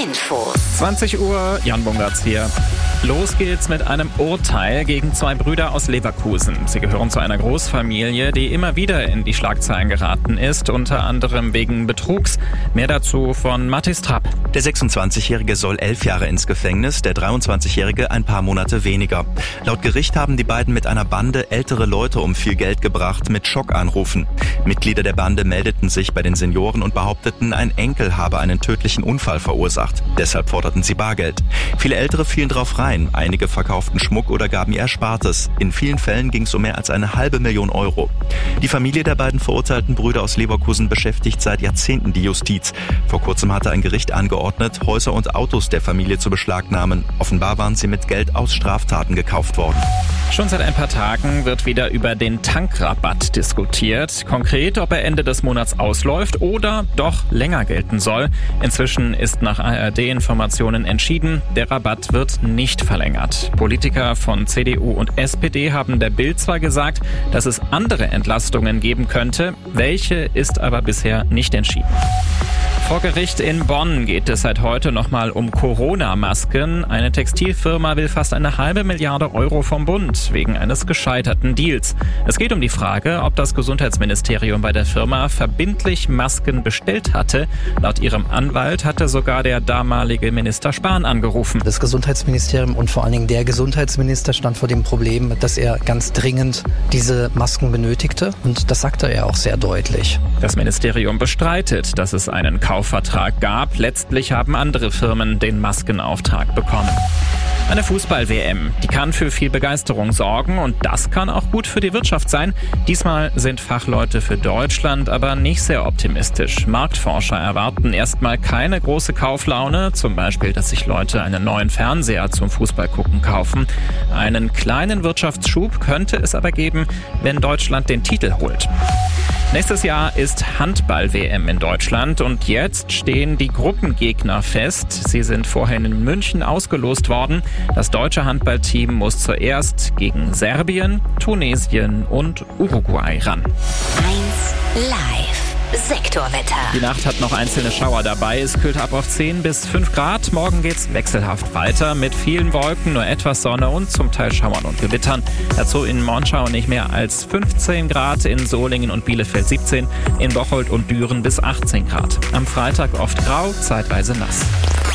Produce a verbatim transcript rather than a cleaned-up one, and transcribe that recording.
Infos. zwanzig Uhr, Jan Bungartz hier. Los geht's mit einem Urteil gegen zwei Brüder aus Leverkusen. Sie gehören zu einer Großfamilie, die immer wieder in die Schlagzeilen geraten ist, unter anderem wegen Betrugs. Mehr dazu von Mathis Trapp. Der sechsundzwanzigjährige soll elf Jahre ins Gefängnis, der dreiundzwanzigjährige ein paar Monate weniger. Laut Gericht haben die beiden mit einer Bande ältere Leute um viel Geld gebracht mit Schockanrufen. Mitglieder der Bande meldeten sich bei den Senioren und behaupteten, ein Enkel habe einen tödlichen Unfall verursacht. Deshalb forderten sie Bargeld. Viele Ältere fielen drauf rein. Einige verkauften Schmuck oder gaben ihr Erspartes. In vielen Fällen ging es um mehr als eine halbe Million Euro. Die Familie der beiden verurteilten Brüder aus Leverkusen beschäftigt seit Jahrzehnten die Justiz. Vor kurzem hatte ein Gericht angeordnet, Häuser und Autos der Familie zu beschlagnahmen. Offenbar waren sie mit Geld aus Straftaten gekauft worden. Schon seit ein paar Tagen wird wieder über den Tankrabatt diskutiert. Konkret, ob er Ende des Monats ausläuft oder doch länger gelten soll. Inzwischen ist nach A R D-Informationen entschieden, der Rabatt wird nicht verlängert. Politiker von C D U und S P D haben der Bild zwar gesagt, dass es andere Entlastungen geben könnte, welche ist aber bisher nicht entschieden. Vor Gericht in Bonn geht es seit heute nochmal um Corona-Masken. Eine Textilfirma will fast eine halbe Milliarde Euro vom Bund wegen eines gescheiterten Deals. Es geht um die Frage, ob das Gesundheitsministerium bei der Firma verbindlich Masken bestellt hatte. Laut ihrem Anwalt hatte sogar der damalige Minister Spahn angerufen. Das Gesundheitsministerium und vor allen Dingen der Gesundheitsminister stand vor dem Problem, dass er ganz dringend diese Masken benötigte. Und das sagte er auch sehr deutlich. Das Ministerium bestreitet, dass es einen Kaufvertrag gab. Letztlich haben andere Firmen den Maskenauftrag bekommen. Eine Fußball-W M, die kann für viel Begeisterung sorgen und das kann auch gut für die Wirtschaft sein. Diesmal sind Fachleute für Deutschland aber nicht sehr optimistisch. Marktforscher erwarten erstmal keine große Kauflaune, zum Beispiel, dass sich Leute einen neuen Fernseher zum Fußballgucken kaufen. Einen kleinen Wirtschaftsschub könnte es aber geben, wenn Deutschland den Titel holt. Nächstes Jahr ist Handball-W M in Deutschland und jetzt stehen die Gruppengegner fest. Sie sind vorhin in München ausgelost worden. Das deutsche Handballteam muss zuerst gegen Serbien, Tunesien und Uruguay ran. eins live. Sektorwetter. Die Nacht hat noch einzelne Schauer dabei. Es kühlt ab auf zehn bis fünf Grad. Morgen geht's wechselhaft weiter mit vielen Wolken, nur etwas Sonne und zum Teil Schauern und Gewittern. Dazu in Monschau nicht mehr als fünfzehn Grad, in Solingen und Bielefeld siebzehn, in Bocholt und Düren bis achtzehn Grad. Am Freitag oft grau, zeitweise nass.